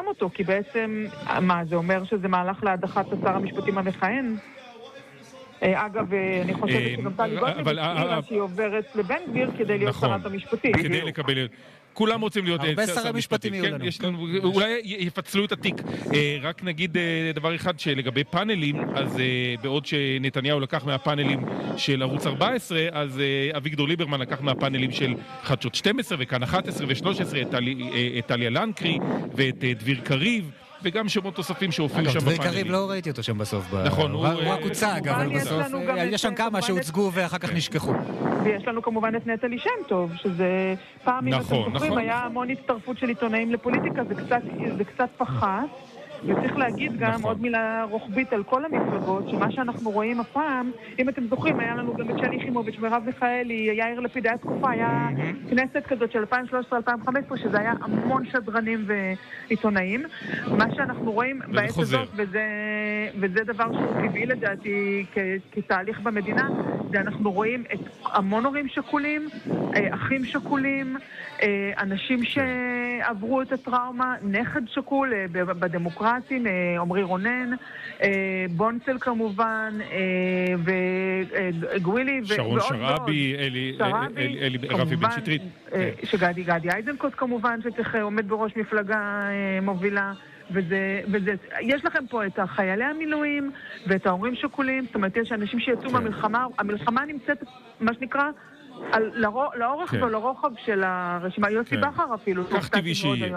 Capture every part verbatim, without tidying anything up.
אותו, כי בעצם, מה, זה אומר שזה מהלך להדחת שר המשפטים המכהן? אגב, אני חושבת שגם טלי גוטליב הסבירה שהיא עוברת לבן גביר כדי להיות שרת המשפטים. כדי לקבל... כולם רוצים להיות הרבה שר המשפטים יהיו לנו. אולי יפצלו את התיק. רק נגיד דבר אחד, שלגבי פאנלים, אז בעוד שנתניהו לקח מהפאנלים של ערוץ ארבע עשרה, אז אביגדור ליברמן לקח מהפאנלים של חדשות שתים עשרה וכאן אחת עשרה ו-שלוש עשרה, את טליה לנקרי ואת דביר קריב, וגם שמות תוספים שהופיעו שם בפאנלים. דביר קריב לא ראיתי אותו שם בסוף. נכון, הוא רק הוצג, אבל בסוף יש שם כמה שהוצגו ואחר כך נשכחו. ויש לנו כמובן את נטלי שם טוב, שזה פעם, אם אתם זוכרים, היה המון הצטרפות של עיתונאים לפוליטיקה, זה קצת פחת. וצריך להגיד גם נכון. עוד מילה רוחבית על כל המפלגות, שמה שאנחנו רואים הפעם, אם אתם זוכרים, היה לנו גם את שלי יחימוביץ', מרב מיכאלי, יאיר לפיד, היה תקופה, היה mm-hmm. כנסת כזאת של אלפיים ושלוש עשרה אלפיים וחמש עשרה, שזה היה המון שדרנים ועיתונאים. מה שאנחנו רואים בעת הזאת, וזה, וזה דבר שהוא טבעי לדעתי כ, כתהליך במדינה, זה אנחנו רואים את המון הורים שכולים, אחים שכולים, אנשים שעברו את הטראומה, נכד שקול בדמוקרטיה, עומרי רונן, בונצל כמובן, וגווילי, שרון שרבי, אלי רפי בן שטרית. שגדי גדי אייזנקוט כמובן, שצריך עומד בראש מפלגה מובילה, וזה, וזה, יש לכם פה את חיילי המילואים ואת ההורים שכולים, זאת אומרת, יש אנשים שיצאו מהמלחמה, המלחמה נמצאת, מה שנקרא, לאורך ולרוחב של הרשימה, יוסי בחר אפילו, כך טבעי שיהיה.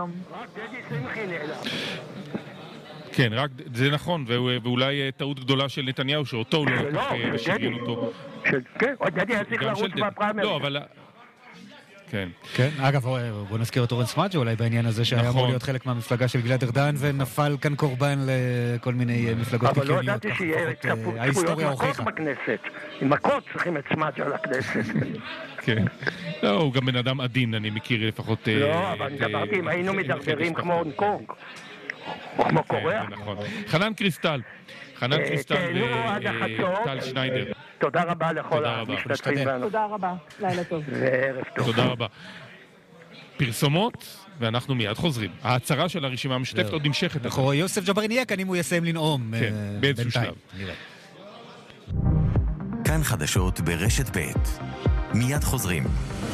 כן, רק זה נכון, ואולי טעות גדולה של נתניהו, שאותו לא לקח ושריין אותו. כן, עוד ידי היה צריך לרוץ בפריימריז. לא, אבל... כן. כן, אגב, בוא נזכיר את אורן סמאג'ו אולי בעניין הזה, שהיה אמור להיות חלק מהמפלגה של גלעד ארדן, ונפל כאן קורבן לכל מיני מפלגות קיקיוניות. אבל לא ידעתי שיהיה צפויות מכות בכנסת. עם מכות צריכים את סמאג'ו לכנסת. כן. לא, הוא גם בן אדם עדין, אני מכיר לפחות... לא, אבל דברתי, אם היינו מדרדרים כמו הונג קונג. או כמו קוריאה. חנן קריסטל. חנן קריסטל וטל שניידר. תודה רבה לכל המשתתפים. תודה רבה, לילה טוב. וערב טוב. תודה רבה. פרסומות, ואנחנו מיד חוזרים. ההצהרה של הרשימה המשותפת עוד נמשכת. נכון, יוסף ג'בארין יהיה כאן אם הוא יסיים לנאום. כן, באיזשהו שלב. כאן חדשות ברשת ב'. מיד חוזרים.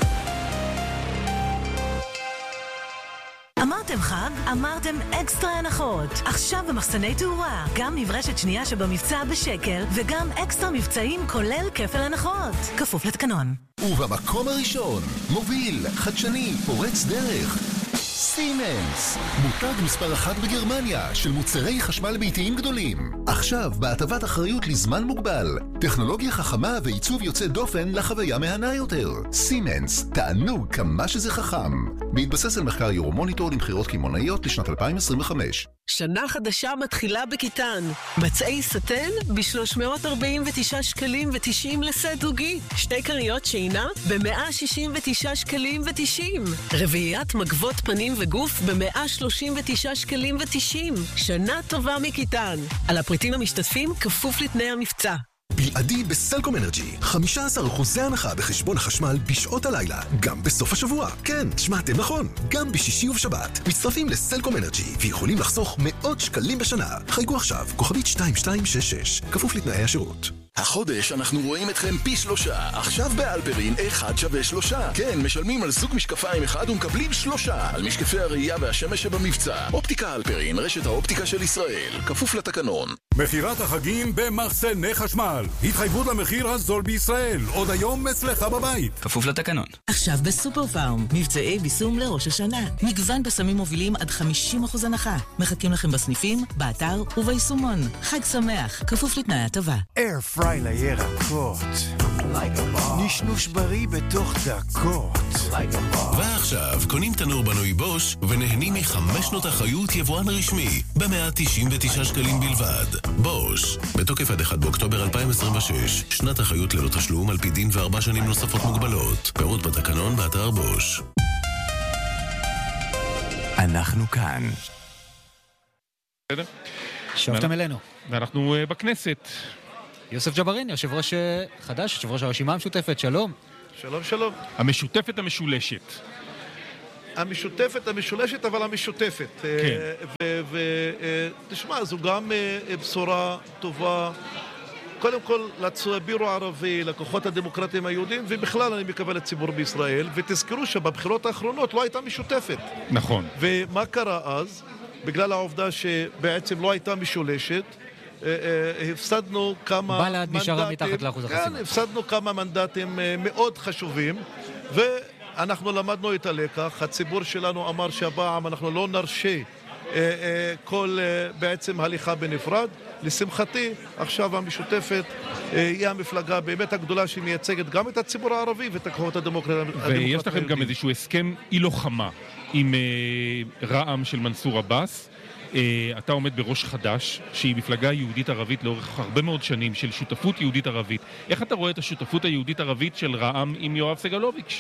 אמרתם חג? אמרתם אקסטרה הנחות. עכשיו במחסני תאורה, גם מברשת שנייה שבמבצע בשקל, וגם אקסטרה מבצעים כולל כפל הנחות. כפוף לתקנון. ובמקום הראשון, מוביל, חדשני, פורץ דרך. סימנס, מותג מספר אחת בגרמניה של מוצרי חשמל ביתיים גדולים. עכשיו בהטבת אחריות לזמן מוגבל. טכנולוגיה חכמה ועיצוב יוצא דופן לחוויה מהנה יותר. סימנס, תענוג כמה שזה חכם. בהתבסס על מחקר יורומוניטור למחירות קמעונאיות לשנת אלפיים עשרים וחמש. שנה חדשה מתחילה בקיטן. מצעי סטן ב-שלוש מאות ארבעים ותשעה שקלים ותשעים לסט זוגי. שתי קריות שינה ב-מאה שישים ותשעה שקלים ותשעים. רביעיית מגבות פנים וגוף ב-מאה שלושים ותשעה שקלים ותשעים. שנה טובה מקיטן. על הפריטים המשתתפים כפוף לתנאי המבצע. בלעדי בסלקום אנרג'י, חמישה עשר אחוז הנחה בחשבון החשמל בשעות הלילה, גם בסוף השבוע. כן, שמעתם נכון, גם בשישי ובשבת. מצטרפים לסלקום אנרג'י ויכולים לחסוך מאות שקלים בשנה. חייגו עכשיו, כוכבית שתיים שתיים שש שש, כפוף לתנאי השירות. החודש אנחנו רואים אתכם פי שלושה. עכשיו באלפרין אחד שווה שלושה. כן, משלמים על זוג משקפיים אחד ומקבלים שלושה. על משקפי הראייה והשמש שבמבצע. אופטיקה אלפרין, רשת האופטיקה של ישראל. כפוף לתקנון. מחירת החגים במחסני חשמל. התחייבות למחיר הזול בישראל. עוד היום אצלך בבית. כפוף לתקנון. עכשיו בסופר פארם. מבצעי ביסום לראש השנה. מגוון בסמים מובילים עד חמישים אחוז הנחה. מחכים לכם בסניפים, באתר וביישומון. חג שמח. כפוף לתנאי הטבה. פריי לירקות, נשנוש בריא בתוך דקות. ועכשיו קונים תנור בנוי בוש ונהנים מחמש שנות אחריות יבואן רשמי ב-מאה תשעים ותשעה שקלים בלבד. בוש, בתוקף עד אחד באוקטובר אלפיים עשרים ושש, שנת אחריות ללא תשלום על פי דין וארבע שנים נוספות מוגבלות. פירוט בתקנון באתר בוש. אנחנו כאן. שבתם אלינו. ואנחנו בכנסת. יוסף ג'בארין, יושב ראש חדש, יושב ראש הרשימה המשותפת, שלום. שלום, שלום. המשותפת המשולשת. המשותפת, המשולשת, אבל המשותפת. כן. ותשמע, זו גם בשורה טובה, קודם כל לציבור הערבי, לכוחות הדמוקרטיים היהודים, ובכלל אני מקבל לציבור בישראל, ותזכרו שבבחירות האחרונות לא הייתה משותפת. נכון. ומה קרה אז? בגלל העובדה שבעצם לא הייתה משולשת, הפסדנו כמה בל"ד מנדטים, נשארה מתחת לאחוז החסימה. כן, הפסדנו כמה מנדטים מאוד חשובים, ואנחנו למדנו את הלקח. הציבור שלנו אמר שהפעם אנחנו לא נרשה כל בעצם הליכה בנפרד. לשמחתי, עכשיו המשותפת היא המפלגה באמת הגדולה שמייצגת גם את הציבור הערבי ואת הכוחות הדמוקרטיים. ויש לכם גם איזשהו הסכם אי-לוחמה עם רע"מ של מנסור עבאס. אתה עומד בראש חדש, שהיא מפלגה יהודית ערבית לאורך הרבה מאוד שנים של שותפות יהודית ערבית. איך אתה רואה את השותפות היהודית ערבית של רע"מ עם יואב סגלוביץ'?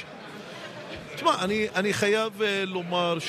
תשמע, אני, אני חייב לומר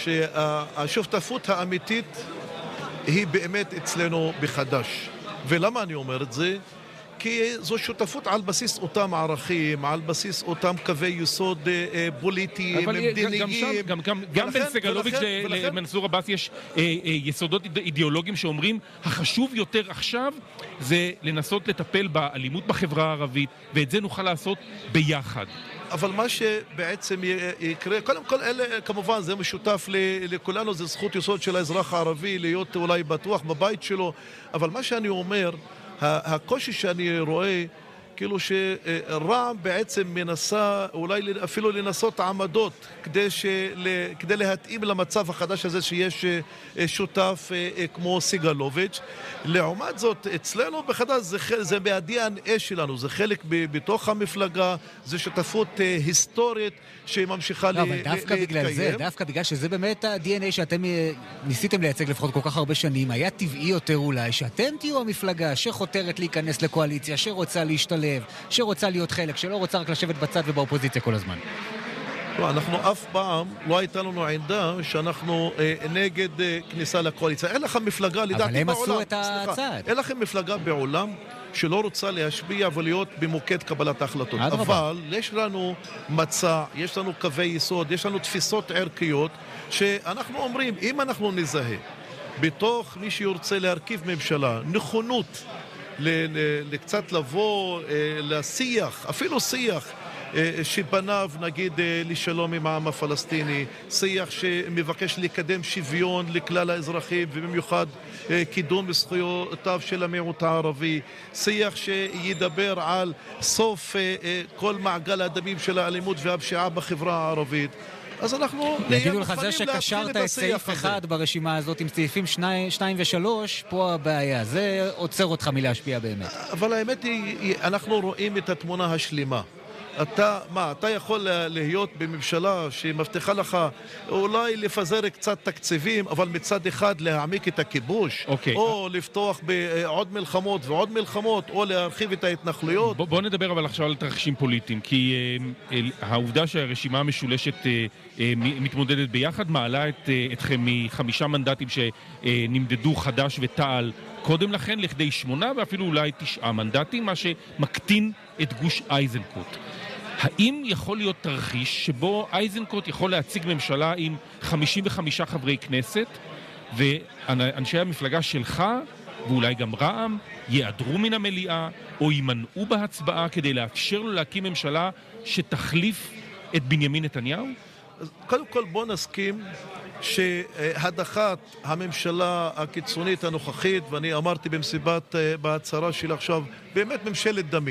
שהשותפות האמיתית היא באמת אצלנו בחדש. ולמה אני אומר את זה? כי זו שותפות על בסיס אותם ערכים, על בסיס אותם קווי יסוד פוליטיים, מדיניים. גם, גם, גם בין סגלוביץ' למנסור עבאס יש אה, אה, יסודות אידיאולוגיים שאומרים, החשוב יותר עכשיו זה לנסות לטפל באלימות בחברה הערבית, ואת זה נוכל לעשות ביחד. אבל מה שבעצם יקרה, קודם כל אלה, כמובן, זה משותף לכולנו, זה זכות יסוד של האזרח הערבי להיות אולי בטוח בבית שלו, אבל מה שאני אומר, הקושי שאני רואה, כאילו שרע"מ בעצם מנסה אולי אפילו לנסות עמדות כדי, של, כדי להתאים למצב החדש הזה שיש שותף כמו סגלוביץ'. לעומת זאת, אצלנו בחדש זה, זה ב-די אן איי שלנו, זה חלק בתוך המפלגה, זה שותפות היסטורית שממשיכה לא, ל- אבל דווקא ל- בגלל להתקיים. זה, דווקא בגלל שזה באמת ה-די אן איי שאתם ניסיתם לייצג לפחות כל כך הרבה שנים, היה טבעי יותר אולי שאתם תהיו המפלגה שחותרת להיכנס לקואליציה, שרוצה להשתלב, שרוצה להיות חלק, שלא רוצה רק לשבת בצד ובאופוזיציה כל הזמן. לא, אנחנו אף פעם לא הייתה לנו עמדה שאנחנו אה, נגד אה, כניסה לקואליציה. אין לכם מפלגה, לדעתי, אבל הם בעולם. עשו את סליחה, הצעד. אין לכם מפלגה בעולם שלא רוצה להשפיע ולהיות במוקד קבלת ההחלטות. אבל יש לנו מצע, יש לנו קווי יסוד, יש לנו תפיסות ערכיות, שאנחנו אומרים, אם אנחנו נזהה בתוך מי שירצה להרכיב ממשלה, נכונות לקצת לבוא לשיח, אפילו שיח שפניו נגיד לשלום עם העם הפלסטיני, שיח שמבקש לקדם שוויון לכלל האזרחים ובמיוחד קידום זכויותיו של המיעוט הערבי, שיח שידבר על סוף כל מעגל הדמים של האלימות והפשיעה בחברה הערבית. אז אנחנו יגידו לך זה שקשרת את סעיף אחד ברשימה הזאת עם סעיפים שתיים ושלוש, פה הבעיה, זה עוצר אותך מלהשפיע באמת. אבל האמת היא, אנחנו רואים את התמונה השלימה. אתה, מה, אתה יכול להיות בממשלה שמבטיחה לך אולי לפזר קצת תקציבים, אבל מצד אחד להעמיק את הכיבוש, okay. או לפתוח בעוד מלחמות ועוד מלחמות, או להרחיב את ההתנחלויות. בוא, בוא נדבר אבל עכשיו על תרחישים פוליטיים, כי אה, העובדה שהרשימה המשולשת אה, אה, מתמודדת ביחד, מעלה את, אה, אתכם מחמישה מנדטים שנמדדו חדש ותעל קודם לכן, לכדי שמונה ואפילו אולי תשעה מנדטים, מה שמקטין את גוש אייזנקוט. האם יכול להיות תרחיש שבו אייזנקוט יכול להציג ממשלה עם חמישים וחמישה חברי כנסת, ואנשי המפלגה שלך, ואולי גם רע"מ, יעדרו מן המליאה או יימנעו בהצבעה כדי לאפשר לו להקים ממשלה שתחליף את בנימין נתניהו? אז קודם כל בוא נסכים שהדחת הממשלה הקיצונית הנוכחית, ואני אמרתי במסיבת בהצהרה של עכשיו, באמת ממשלת דמים.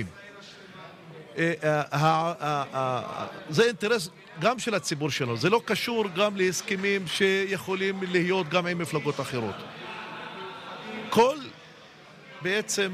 זה אינטרס גם של הציבור שלנו, זה לא קשור גם להסכמים שיכולים להיות גם עם מפלגות אחרות. כל בעצם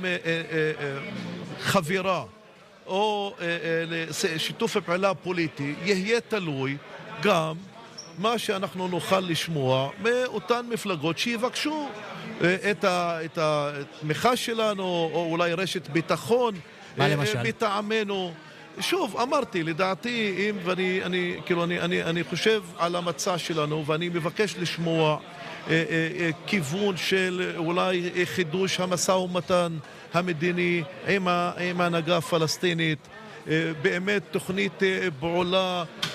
חבירה או שיתוף פעולה פוליטי יהיה תלוי גם מה שאנחנו נוכל לשמוע מאותן מפלגות שיבקשו את התמיכה שלנו, או אולי רשת ביטחון מטעמנו. שוב, אמרתי, לדעתי, אם ואני, אני, כאילו, אני, אני, אני חושב על המצע שלנו, ואני מבקש לשמוע אה, אה, כיוון של אולי חידוש המשא ומתן המדיני עם, עם ההנהגה הפלסטינית, באמת תוכנית פעולה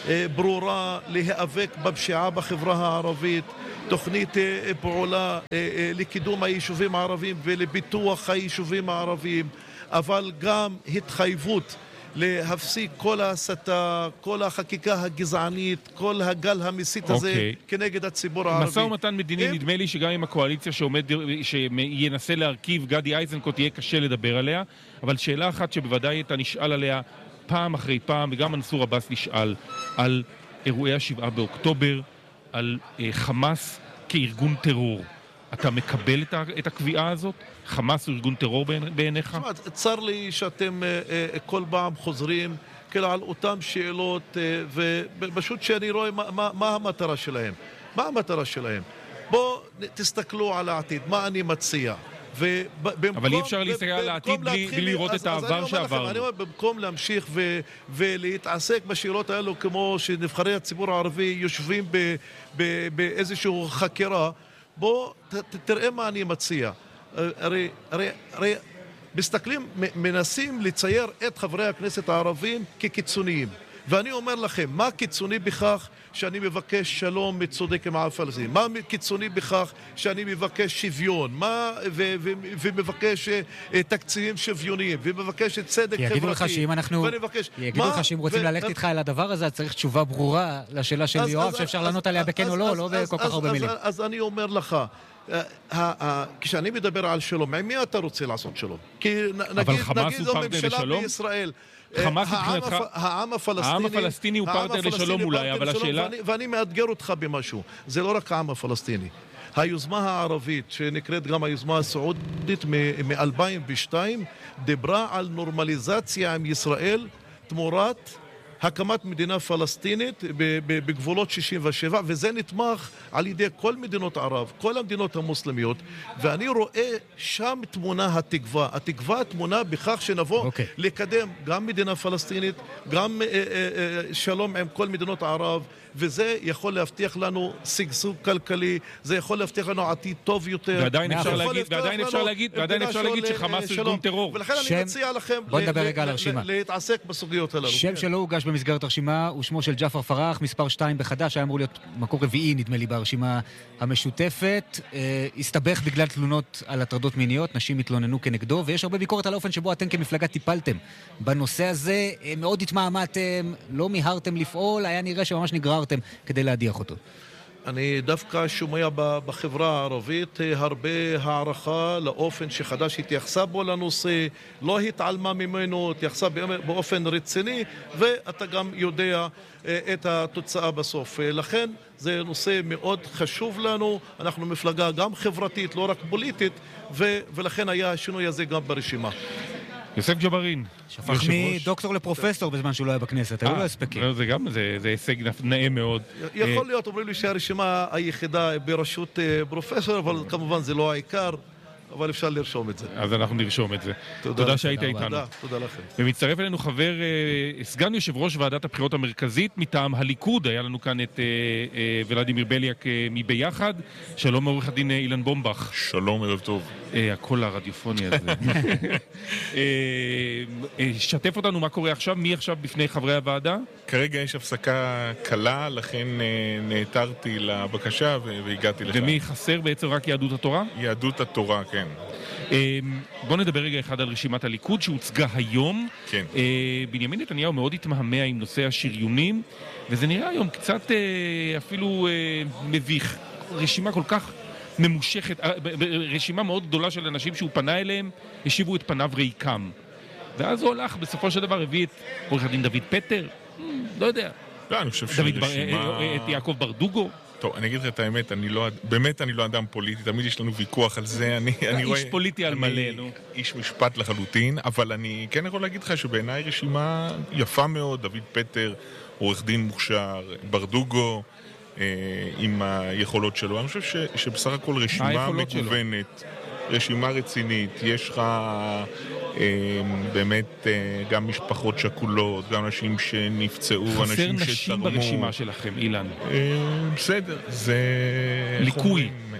ברורה להיאבק בפשיעה בחברה הערבית, תוכנית פעולה לקידום היישובים הערביים ולפיתוח היישובים הערביים, אבל גם התחייבות להפסיק כל ההסתה, כל החקיקה הגזענית, כל הגל המסית הזה okay. כנגד הציבור הערבי. משא ומתן מדיני, נדמה לי שגם עם הקואליציה שעומד, שינסה להרכיב גדי איזנקוט יהיה קשה לדבר עליה, אבל שאלה אחת שבוודאי אתה נשאל עליה פעם אחרי פעם, וגם מנסור עבאס נשאל על אירועי השבעה באוקטובר, על אה, חמאס כארגון טרור. אתה מקבל את, ה- את הקביעה הזאת? חמאס הוא ארגון טרור בעיניך? צר לי שאתם כל פעם חוזרים כאילו על אותם שאלות, ופשוט שאני רואה מה, מה, מה המטרה שלהם. מה המטרה שלהם? בואו תסתכלו על העתיד, מה אני מציע. אבל אי אפשר להסתכל על העתיד בלי לראות את העבר שעברנו. אני אומר, במקום להמשיך ולהתעסק בשאלות האלו כמו שנבחרי הציבור הערבי יושבים באיזושהי חקירה, בוא תראה מה אני מציע. הרי, הרי, הרי מסתכלים, מנסים לצייר את חברי הכנסת הערבים כקיצוניים. ואני אומר לכם, מה קיצוני בכך שאני מבקש שלום צודק עם הפלסטינים? מה קיצוני בכך שאני מבקש שוויון? מה, ו, ו, ומבקש תקציבים שוויוניים? ומבקש צדק חברתי? יגידו לך שאם אנחנו... מבקש, יגידו מה, לך שאם רוצים ו... ללכת איתך על הדבר הזה, אז צריך תשובה ברורה לשאלה של אז, יואב, אז, שאפשר אז, לענות אז, עליה אז, בכן אז, או לא, אז, לא אז, בכל כך אז, הרבה אז, מילים. אז, אז אני אומר לך, כשאני מדבר על שלום, עם מי אתה רוצה לעשות שלום? כי נגיד, נגיד זו ממשלה בישראל, העם הפלסטיני הוא פרטנר לשלום אולי, אבל השאלה... ואני מאתגר אותך במשהו, זה לא רק העם הפלסטיני. היוזמה הערבית, שנקראת גם היוזמה הסעודית מ-אלפיים ושתיים, דיברה על נורמליזציה עם ישראל תמורת הקמת מדינה פלסטינית בגבולות שישים ושבע, וזה נתמך על ידי כל מדינות ערב, כל המדינות המוסלמיות, ואני רואה שם תמונה התקווה. התקווה תמונה בכך שנבוא okay. לקדם גם מדינה פלסטינית, גם אה, אה, שלום עם כל מדינות ערב, וזה יכול להבטיח לנו שגשוג כלכלי, זה יכול להבטיח לנו עתיד טוב יותר. ועדיין אפשר להגיד, ועדיין אפשר להגיד, ועדיין אפשר להגיד שחמאס הוא ארגון טרור. ולכן אני מציע לכם להתעסק בסוגיות הללו. שם שלא הוגש במסגרת הרשימה הוא שמו של ג'אפר פרח, מספר שתיים בחד"ש, היה אמור להיות מקור רביעי נדמה לי ברשימה המשותפת. הסתבך בגלל תלונות על הטרדות מיניות, נשים התלוננו כנגדו, ויש הרבה ביקורת על האופן שבו אתם כמפלגה טיפלתם בנושא הזה. מאוד התמהמהתם, לא מיהרתם לפעול, היה נראה שממש נגררתם כדי להדיח אותו. אני דווקא שומע בחברה הערבית הרבה הערכה לאופן שחד"ש התייחסה בו לנושא, לא התעלמה ממנו, התייחסה באופן רציני, ואתה גם יודע את התוצאה בסוף. לכן זה נושא מאוד חשוב לנו, אנחנו מפלגה גם חברתית, לא רק פוליטית, ולכן היה השינוי הזה גם ברשימה. יוסף ג'בארין. שפך מדוקטור לפרופסור בזמן שהוא לא היה בכנסת, היו לו הספקים. זה גם, זה הישג נאה מאוד. יכול להיות, אומרים לי שהרשימה היחידה בראשות פרופסור, אבל כמובן זה לא העיקר, אבל אפשר לרשום את זה. אז אנחנו נרשום את זה. תודה שהיית איתנו. תודה לכם. ומצטרף אלינו חבר, סגן יושב ראש ועדת הבחירות המרכזית מטעם הליכוד, היה לנו כאן את ולדימיר בליאק מביחד. שלום עורך הדין אילן בומבך. שלום, ערב טוב. הקול הרדיופוני הזה. שתף אותנו מה קורה עכשיו, מי עכשיו בפני חברי הוועדה? כרגע יש הפסקה קלה, לכן נעתרתי לבקשה והגעתי לך. ומי חסר בעצם רק יהדות התורה? יהדות התורה, כן. בוא נדבר רגע אחד על רשימת הליכוד שהוצגה היום. כן. בנימין נתניהו מאוד התמהמה עם נושא השריונים, וזה נראה היום קצת אפילו מביך. רשימה כל כך ממושכת, רשימה מאוד גדולה של אנשים שהוא פנה אליהם, השיבו את פניו ריקם. ואז הוא הלך, בסופו של דבר הביא את עורך הדין דוד פטר, לא יודע. לא, אני חושב שרשימה... את יעקב ברדוגו. טוב, אני אגיד לך את האמת, אני לא, באמת אני לא אדם פוליטי, תמיד יש לנו ויכוח על זה, אני, אני רואה... איש פוליטי על מלא, נו. איש משפט לחלוטין, אבל אני כן יכול להגיד לך שבעיניי רשימה יפה מאוד, דוד פטר, עורך דין מוכשר, ברדוגו, אה, עם היכולות שלו. אני חושב ש, שבסך הכל רשימה מגוונת, רשימה רצינית, יש לך אה, באמת אה, גם משפחות שכולות, גם אנשים שנפצעו, אנשים שתרמו. חסר נשים ברשימה שלכם, אילן. אה, בסדר, זה... ליקוי. אה,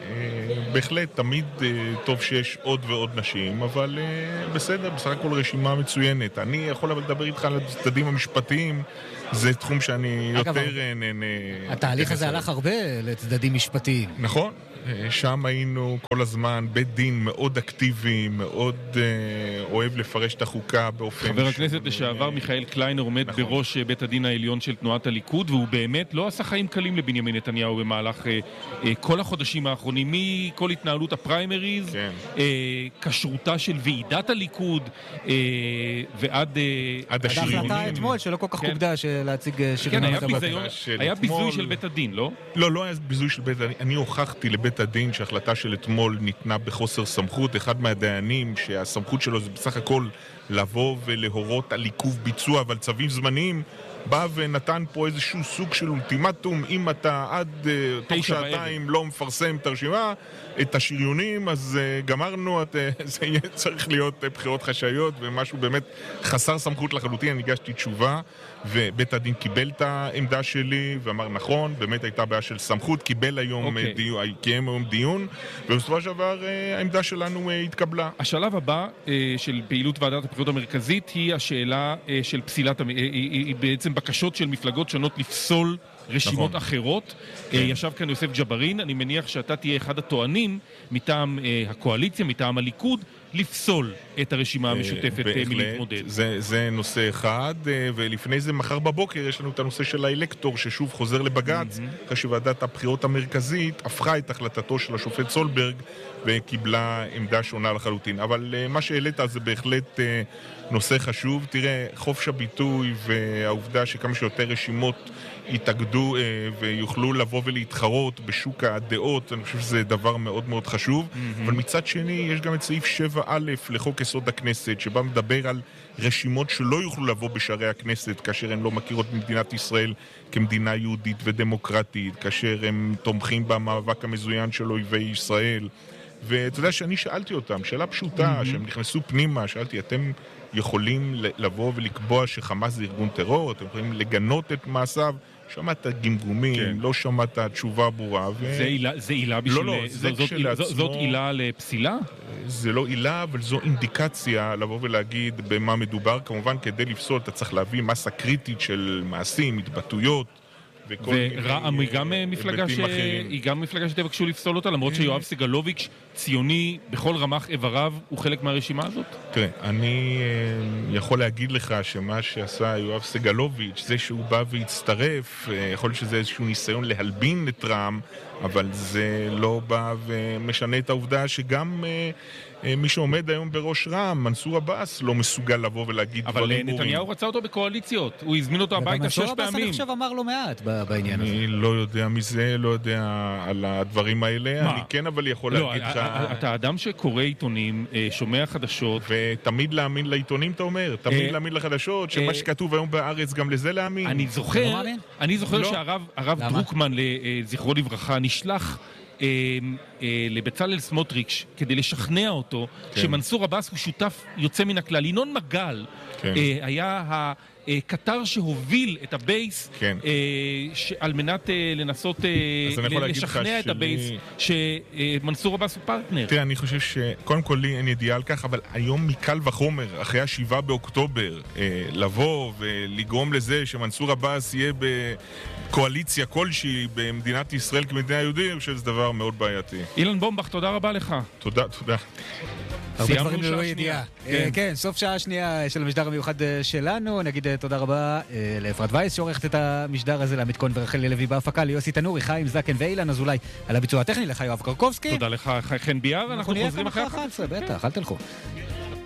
בהחלט, תמיד טוב שיש עוד ועוד נשים, אבל בסדר, בסך הכל רשימה מצוינת. אני יכול לדבר איתך על הצדדים המשפטיים, זה תחום שאני יותר נהנה... התהליך הזה הלך הרבה לצדדים משפטיים. נכון. שם היינו כל הזמן בית דין מאוד אקטיבי, מאוד אה, אוהב לפרש את החוקה באופן... חבר הכנסת לשעבר מיכאל קליינר עומד נכון. בראש בית הדין העליון של תנועת הליכוד, והוא באמת לא עשה חיים קלים לבנימין נתניהו במהלך אה, אה, כל החודשים האחרונים, מכל התנהלות הפריימריז, כן. אה, כשרותה של ועידת הליכוד, אה, ועד... אה, עד השריונים. ההחלטה אתמול שלא כל כך כן. קוקדה להציג שירים. כן, היה, ביזיון, היה ביזוי של בית הדין, לא? לא, לא היה ביזוי של בית הדין. אני הוכחתי לבית הדין שההחלטה של אתמול ניתנה בחוסר סמכות. אחד מהדיינים שהסמכות שלו זה בסך הכל לבוא ולהורות על עיכוב ביצוע אבל צווים זמניים, בא ונתן פה איזשהו סוג של אולטימטום, אם אתה עד uh, תוך שעתיים בערב. לא מפרסם את הרשימה, את השריונים, אז uh, גמרנו, את, uh, זה יהיה צריך להיות uh, בחירות חשאיות ומשהו באמת חסר סמכות לחלוטין. אני הגשתי תשובה ובית הדין קיבל את העמדה שלי ואמר נכון, באמת הייתה בעיה של סמכות, קיבל היום okay. דיון, קיים היום דיון, ובסופו של דבר uh, העמדה שלנו uh, התקבלה. השלב הבא uh, של פעילות ועדת הבחירות המרכזית היא השאלה uh, של פסילת, uh, היא, היא בעצם בקשות של מפלגות שונות לפסול רשימות נכון. אחרות. כן. ישב כאן יוסף ג'בארין, אני מניח שאתה תהיה אחד הטוענים מטעם uh, הקואליציה, מטעם הליכוד, לפסול את הרשימה המשותפת מלהתמודד. זה, זה נושא אחד, ולפני זה מחר בבוקר יש לנו את הנושא של האלקטור ששוב חוזר לבגץ, mm-hmm. כשוועדת הבחירות המרכזית הפכה את החלטתו של השופט סולברג וקיבלה עמדה שונה לחלוטין. אבל מה שהעלית זה בהחלט נושא חשוב. תראה, חופש הביטוי והעובדה שכמה שיותר רשימות יתאגדו אה, ויוכלו לבוא ולהתחרות בשוק הדעות, אני חושב שזה דבר מאוד מאוד חשוב. Mm-hmm. אבל מצד שני, יש גם את סעיף שבע א' לחוק יסוד הכנסת, שבה מדבר על רשימות שלא יוכלו לבוא בשערי הכנסת, כאשר הן לא מכירות במדינת ישראל כמדינה יהודית ודמוקרטית, כאשר הם תומכים במאבק המזוין של אויבי ישראל. ואתה יודע שאני שאלתי אותם, שאלה פשוטה, mm-hmm. שהם נכנסו פנימה, שאלתי, אתם יכולים לבוא ולקבוע שחמאס זה ארגון טרור? אתם יכולים לגנות את מעשיו? שמעת גמגומים, כן. לא שמעת תשובה ברורה. ו... זה עילה, זה עילה בשביל... לא, לא, זה זאת, כשלעצמו... זאת, זאת עילה לפסילה? זה לא עילה, אבל זו אינדיקציה לבוא ולהגיד במה מדובר. כמובן, כדי לפסול אתה צריך להביא מסה קריטית של מעשים, התבטאויות, ורע"מ היא גם מפלגה ש... היא גם מפלגה שתבקשו לפסול אותה, למרות שיואב סגלוביץ' ציוני בכל רמ"ח איבריו הוא חלק מהרשימה הזאת? תראה, אני יכול להגיד לך שמה שעשה יואב סגלוביץ', זה שהוא בא והצטרף, יכול להיות שזה איזשהו ניסיון להלבין את רע"מ, אבל זה לא בא ומשנה את העובדה שגם מי שעומד היום בראש רע"מ, מנסור עבאס, לא מסוגל לבוא ולהגיד דברים ברורים. אבל נתניהו רצה אותו בקואליציות, הוא הזמין אותו הביתה שש פעמים. ומנסור עבאס אני חושב אמר לא מעט בעניין הזה. אני לא יודע מזה, לא יודע על הדברים האלה, אני כן אבל יכול להגיד לך... אתה אדם שקורא עיתונים, שומע חדשות... ותמיד להאמין לעיתונים, אתה אומר, תמיד להאמין לחדשות, שמה שכתוב היום בארץ גם לזה להאמין. אני זוכר, אני זוכר שהרב דרוקמן, זכרו לברכה, נשלח לבצלאל סמוטריץ' כדי לשכנע אותו שמנסור עבאס הוא שותף יוצא מן הכלל. ינון מגל היה הקטר שהוביל את הבייס על מנת לנסות לשכנע את הבייס שמנסור עבאס הוא פרטנר. תראה, אני חושב שקודם כל לי אין ידיעה על כך, אבל היום מקל וחומר, אחרי השבעה באוקטובר, לבוא ולגרום לזה שמנסור עבאס יהיה בקואליציה כלשהי במדינת ישראל כמדינה יהודית, אני חושב שזה דבר מאוד בעייתי. אילן בומבך, תודה רבה לך. תודה, תודה. הרבה דברים ללא ידיעה. כן, סוף שעה שנייה של המשדר המיוחד שלנו. נגיד תודה רבה לאפרת וייס שעורכת את המשדר הזה, לעמית כהן ורחל לוי בהפקה, ליוסי תנורי, חיים זקן ואילן אזולאי על הביצוע הטכני, לך יואב קרקובסקי. תודה לך חן ביאר, אנחנו חוזרים אחרי אחת עשרה, בטח, אל תלכו.